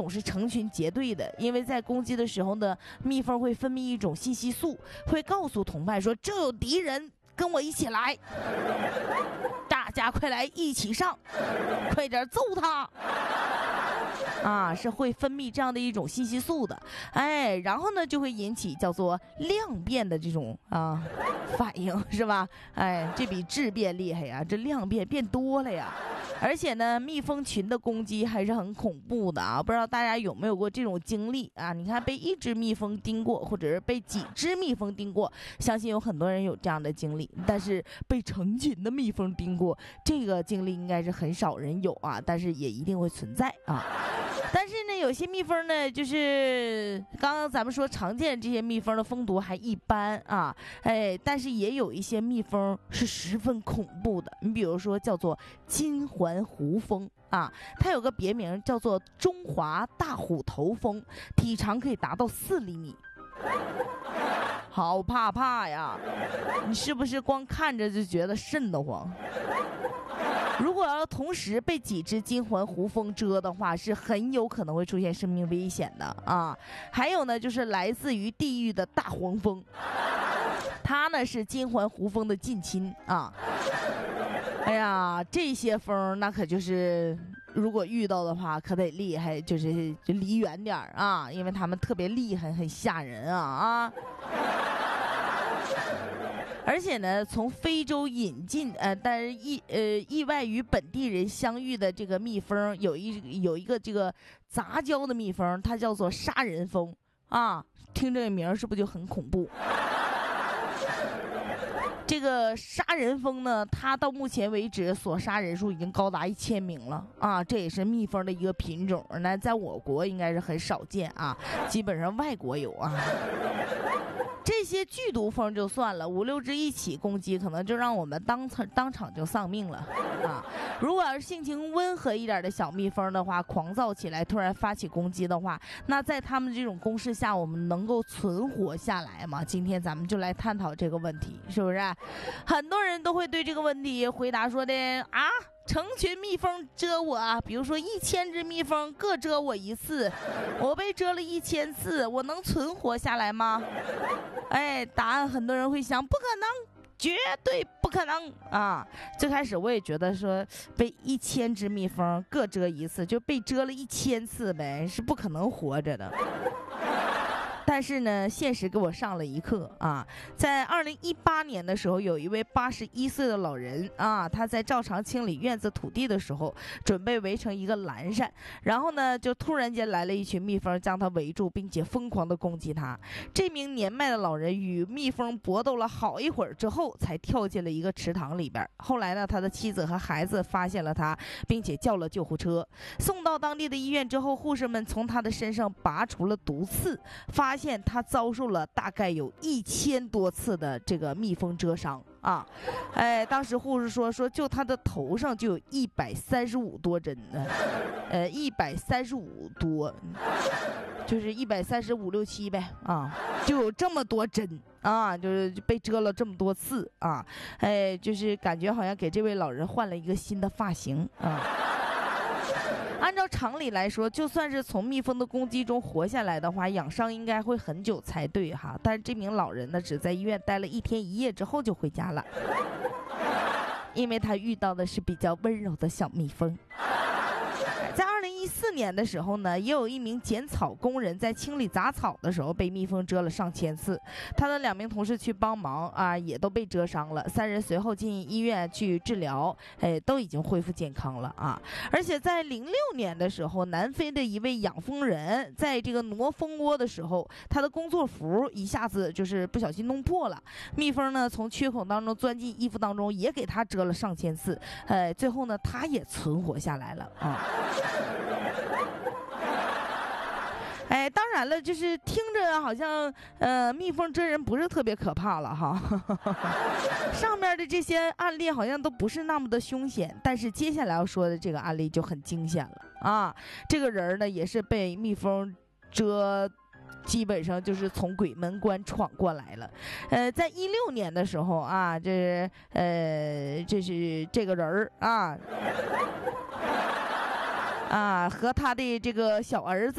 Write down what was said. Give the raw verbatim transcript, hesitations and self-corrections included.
总是成群结队的，因为在攻击的时候呢，蜜蜂会分泌一种信息素，会告诉同伴说这有敌人，跟我一起来，大家快来一起上，快点揍他。啊，是会分泌这样的一种信息素的，哎，然后呢就会引起叫做量变的这种啊反应，是吧？哎，这比质变厉害呀，这量变变多了呀。而且呢，蜜蜂群的攻击还是很恐怖的啊！不知道大家有没有过这种经历啊？你看，被一只蜜蜂叮过，或者是被几只蜜蜂叮过，相信有很多人有这样的经历。但是被成群的蜜蜂叮过，这个经历应该是很少人有啊，但是也一定会存在啊。但是呢，有些蜜蜂呢，就是刚刚咱们说常见这些蜜蜂的蜂毒还一般啊，哎，但是也有一些蜜蜂是十分恐怖的。你比如说叫做金环胡蜂啊，它有个别名叫做中华大虎头蜂，体长可以达到四厘米。好怕怕呀！你是不是光看着就觉得瘆得慌？如果要同时被几只金环胡蜂蛰的话，是很有可能会出现生命危险的啊。还有呢，就是来自于地狱的大黄蜂，它呢是金环胡蜂的近亲啊。哎呀，这些蜂那可就是如果遇到的话可得厉害，就是就离远点啊，因为他们特别厉害，很吓人啊啊。而且呢，从非洲引进，呃，但是意呃意外与本地人相遇的这个蜜蜂，有一有一个这个杂交的蜜蜂，它叫做杀人蜂啊，听这个名是不是就很恐怖？这个杀人蜂呢，它到目前为止所杀人数已经高达一千名了啊！这也是蜜蜂的一个品种，那在我国应该是很少见啊，基本上外国有啊。这些剧毒蜂就算了，五六只一起攻击，可能就让我们当场当场就丧命了啊！如果要是性情温和一点的小蜜蜂的话，狂躁起来，突然发起攻击的话，那在他们这种攻势下，我们能够存活下来吗？今天咱们就来探讨这个问题，是不是？很多人都会对这个问题回答说的啊，成群蜜蜂蛰我，比如说一千只蜜蜂各蛰我一次，我被蛰了一千次，我能存活下来吗？哎，答案很多人会想，不可能，绝对不可能啊！最开始我也觉得说，被一千只蜜蜂各蛰一次，就被蛰了一千次呗，是不可能活着的。但是呢，现实给我上了一课啊！在二零一八年的时候，有一位八十一岁的老人啊，他在照常清理院子土地的时候，准备围成一个蓝扇，然后呢，就突然间来了一群蜜蜂，将他围住，并且疯狂地攻击他。这名年迈的老人与蜜蜂搏斗了好一会儿之后，才跳进了一个池塘里边。后来呢，他的妻子和孩子发现了他，并且叫了救护车，送到当地的医院之后，护士们从他的身上拔除了毒刺，发现现他遭受了大概有一千多次的这个蜜蜂蛰伤啊，哎，当时护士说说就他的头上就有一百三十五多针呢，呃，一百三十五多，就是一百三十五六七呗啊，就有这么多针啊，就是被蛰了这么多次啊，哎，就是感觉好像给这位老人换了一个新的发型啊。按照常理来说，就算是从蜜蜂的攻击中活下来的话，养伤应该会很久才对哈。但是这名老人呢，只在医院待了一天一夜之后就回家了，因为他遇到的是比较温柔的小蜜蜂。在二零一四年的时候呢，也有一名剪草工人在清理杂草的时候被蜜蜂蛰了上千次，他的两名同事去帮忙啊，也都被蛰伤了。三人随后进医院去治疗，哎，都已经恢复健康了啊。而且在零六年的时候，南非的一位养蜂人在这个挪蜂窝的时候，他的工作服一下子就是不小心弄破了，蜜蜂呢从缺口当中钻进衣服当中，也给他蛰了上千次，哎，最后呢他也存活下来了啊。哎，当然了，就是听着好像呃蜜蜂蛰人不是特别可怕了哈，上面的这些案例好像都不是那么的凶险，但是接下来要说的这个案例就很惊险了啊！这个人呢也是被蜜蜂蛰，基本上就是从鬼门关闯过来了。呃，在一六年的时候啊，这是呃这是这个人儿啊。啊，和他的这个小儿子